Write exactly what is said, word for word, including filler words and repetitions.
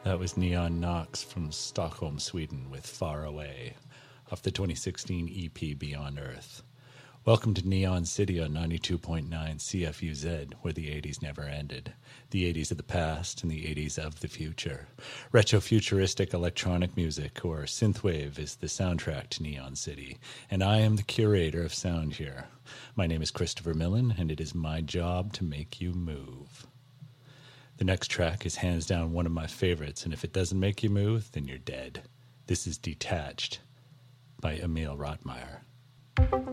That was Neon Knox from Stockholm, Sweden with Far Away, off the twenty sixteen E P Beyond Earth. Welcome to Neon City on ninety-two point nine C F U Z, where the eighties never ended. The eighties of the past and the eighties of the future. Retro-futuristic electronic music, or synthwave, is the soundtrack to Neon City, and I am the curator of sound here. My name is Christopher Millen, and it is my job to make you move. The next track is hands down one of my favorites, and if it doesn't make you move, then you're dead. This is Detached by Emil Rottmeyer.